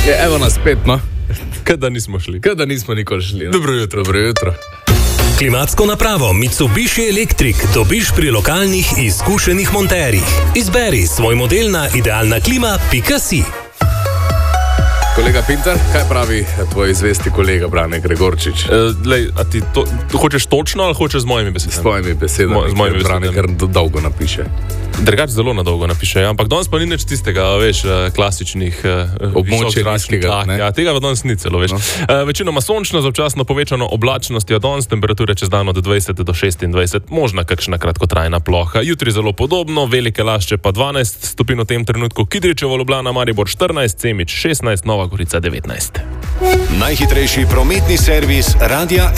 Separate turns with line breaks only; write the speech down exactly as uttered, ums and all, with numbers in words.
Je, evo nas spet, no.
Kada nismo šli.
Kada nismo nikoli šli. No?
Dobro jutro.
Dobro jutro.
Klimatsko napravo Mitsubishi Electric dobiš pri lokalnih izkušenih monterjih. Izberi svoj model na idealna klima pika si.
Kolega Pintar, kaj pravi tvoj zvesti kolega Brane Gregorčič?
E, lej, a ti to, to hočeš točno ali hočeš z mojimi besedami?
S tvojimi besedami,
z mojimi
Brane
besedami.
kar dolgo napiše.
Drugač zelo na dolgo napiše, ampak danes pa ni nič tistega, veš, klasičnih
območij raskega, ne?
Ja, tega pa danes ni celo, veš. No. E, večinoma sončno, z občasno povečano oblačnostjo, danes temperature čez dan od dvajset do šestindvajset, možna kakšna kratkotrajna ploha. Jutri zelo podobno, Velike Lašče pa dvanajst stopinj v tem trenutku, Kidričevo, Ljubljana, Maribor štirinajst, Semič šestnajst, Nova Gorica devetnajst.
Najhitrejši prometni servis Radia